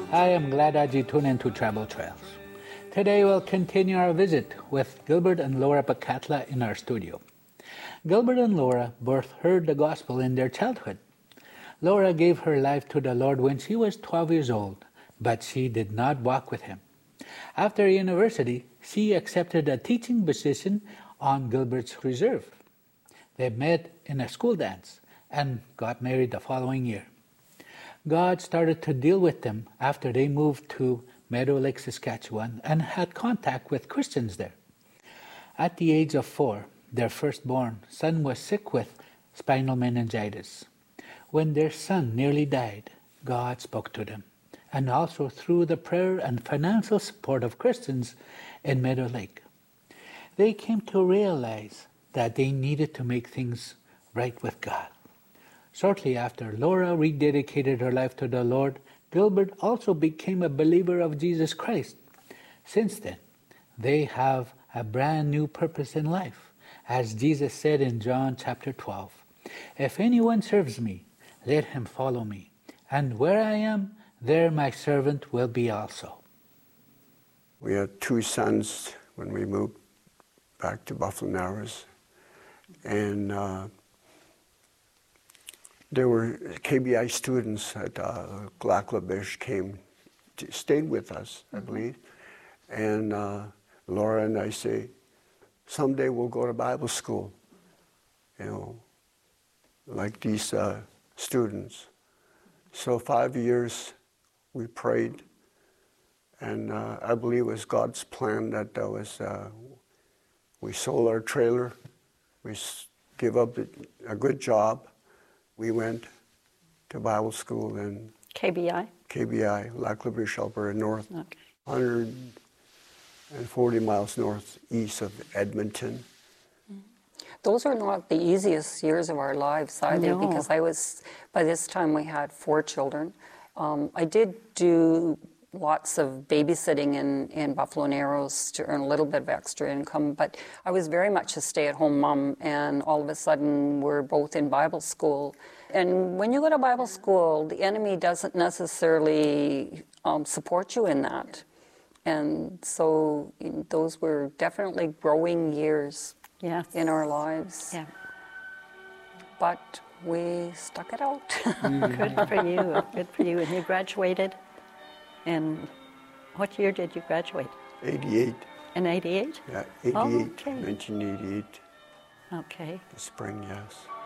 I am glad that you tuned into Travel Trails. Today we'll continue our visit with Gilbert and Laura Pacatla in our studio. Gilbert and Laura both heard the gospel in their childhood. Laura gave her life to the Lord when she was 12 years old, but she did not walk with Him. After university, she accepted a teaching position on Gilbert's Reserve. They met in a school dance and got married the following year. God started to deal with them after they moved to Meadow Lake, Saskatchewan, and had contact with Christians there. At the age of 4, their firstborn son was sick with spinal meningitis. When their son nearly died, God spoke to them, and also through the prayer and financial support of Christians in Meadow Lake. They came to realize that they needed to make things right with God. Shortly after Laura rededicated her life to the Lord, Gilbert also became a believer of Jesus Christ. Since then, they have a brand new purpose in life. As Jesus said in John chapter 12, "If anyone serves me, let him follow me. And where I am, there my servant will be also." We had 2 sons when we moved back to Buffalo Narrows. And there were KBI students at Lac La Biche stayed with us, I believe. And Laura and I say, someday we'll go to Bible school, like these students. So 5 years we prayed, and I believe it was God's plan that we sold our trailer, we gave up a good job. We went to Bible school in KBI, Lac La Biche, Alberta, north, 140 miles northeast of Edmonton. Those are not the easiest years of our lives either, because by this time we had 4 children. I did do lots of babysitting in Buffalo Narrows to earn a little bit of extra income, but I was very much a stay-at-home mom, and all of a sudden we're both in Bible school. And when you go to Bible school, the enemy doesn't necessarily support you in that. And so those were definitely growing years in our lives. Yeah. But we stuck it out. Good for you. Good for you. And you graduated. And what year did you graduate? 88. In 88? Yeah, 88, Oh, okay. 1988. Okay. The spring, yes.